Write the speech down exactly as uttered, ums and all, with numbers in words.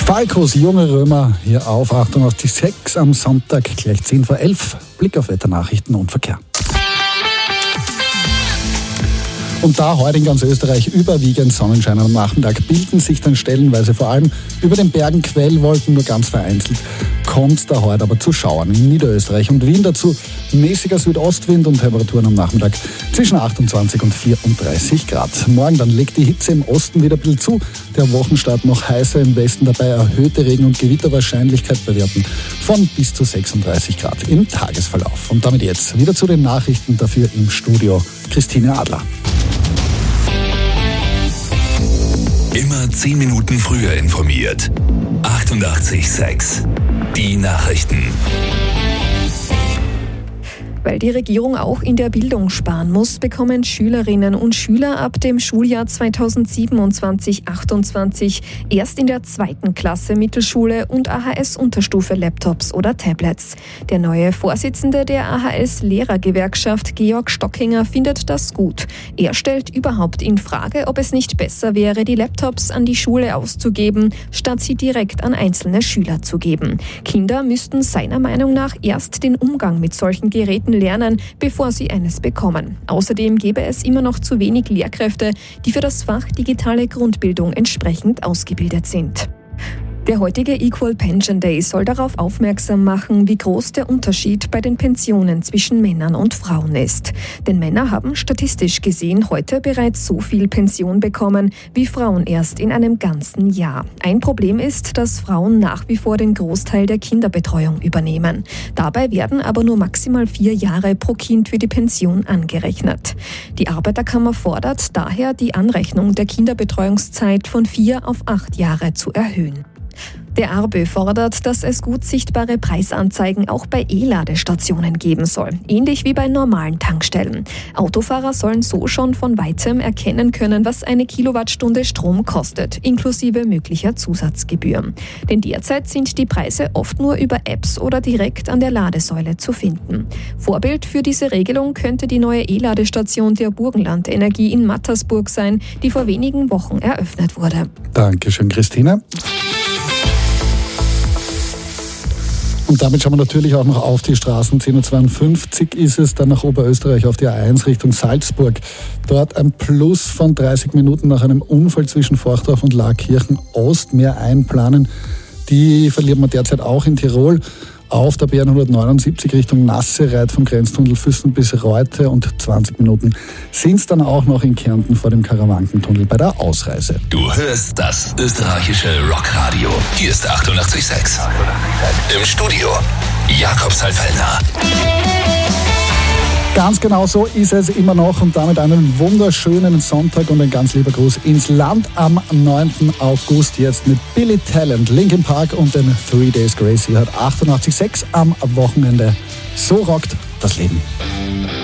Falkos Junge Römer hier auf achtundachtzig Komma sechs am Sonntag, gleich zehn vor elf. Blick auf Wetternachrichten und Verkehr. Und da heute in ganz Österreich überwiegend Sonnenschein am Nachmittag, bilden sich dann stellenweise vor allem über den Bergen Quellwolken, nur ganz vereinzelt kommt es da heute aber zu Schauern in Niederösterreich und Wien. Dazu mäßiger Südostwind und Temperaturen am Nachmittag zwischen achtundzwanzig und vierunddreißig Grad. Morgen dann legt die Hitze im Osten wieder ein bisschen zu. Der Wochenstart noch heißer im Westen, dabei erhöhte Regen- und Gewitterwahrscheinlichkeit bei Werten von bis zu sechsunddreißig Grad im Tagesverlauf. Und damit jetzt wieder zu den Nachrichten, dafür im Studio Christine Adler. Immer zehn Minuten früher informiert. achtundachtzig Komma sechs. Die Nachrichten. Weil die Regierung auch in der Bildung sparen muss, bekommen Schülerinnen und Schüler ab dem Schuljahr zweitausendsiebenundzwanzig achtundzwanzig erst in der zweiten Klasse Mittelschule und A H S-Unterstufe Laptops oder Tablets. Der neue Vorsitzende der A H S-Lehrergewerkschaft, Georg Stockinger, findet das gut. Er stellt überhaupt in Frage, ob es nicht besser wäre, die Laptops an die Schule auszugeben, statt sie direkt an einzelne Schüler zu geben. Kinder müssten seiner Meinung nach erst den Umgang mit solchen Geräten lernen, bevor sie eines bekommen. Außerdem gäbe es immer noch zu wenig Lehrkräfte, die für das Fach digitale Grundbildung entsprechend ausgebildet sind. Der heutige Equal Pension Day soll darauf aufmerksam machen, wie groß der Unterschied bei den Pensionen zwischen Männern und Frauen ist. Denn Männer haben statistisch gesehen heute bereits so viel Pension bekommen, wie Frauen erst in einem ganzen Jahr. Ein Problem ist, dass Frauen nach wie vor den Großteil der Kinderbetreuung übernehmen. Dabei werden aber nur maximal vier Jahre pro Kind für die Pension angerechnet. Die Arbeiterkammer fordert daher, die Anrechnung der Kinderbetreuungszeit von vier auf acht Jahre zu erhöhen. Der A R B Ö fordert, dass es gut sichtbare Preisanzeigen auch bei E-Ladestationen geben soll, ähnlich wie bei normalen Tankstellen. Autofahrer sollen so schon von weitem erkennen können, was eine Kilowattstunde Strom kostet, inklusive möglicher Zusatzgebühren. Denn derzeit sind die Preise oft nur über Apps oder direkt an der Ladesäule zu finden. Vorbild für diese Regelung könnte die neue E-Ladestation der Burgenland Energie in Mattersburg sein, die vor wenigen Wochen eröffnet wurde. Dankeschön, Christine. Und damit schauen wir natürlich auch noch auf die Straßen. zehn Uhr zweiundfünfzig ist es, dann nach Oberösterreich auf die A eins Richtung Salzburg. Dort ein Plus von dreißig Minuten nach einem Unfall zwischen Forchdorf und Laakirchen Ost mehr einplanen. Die verliert man derzeit auch in Tirol. Auf der B hundertneunundsiebzig Richtung Nassereit vom Grenztunnel Füssen bis Reute und zwanzig Minuten sind es dann auch noch in Kärnten vor dem Karawankentunnel bei der Ausreise. Du hörst das österreichische Rockradio. Hier ist achtundachtzig Komma sechs. Im Studio Jakob Salfellner. Ganz genau so ist es immer noch und damit einen wunderschönen Sonntag und ein ganz lieber Gruß ins Land am neunten August. Jetzt mit Billy Talent, Linkin Park und den Three Days Grace. Hier hat achtundachtzig Komma sechs am Wochenende. So rockt das Leben.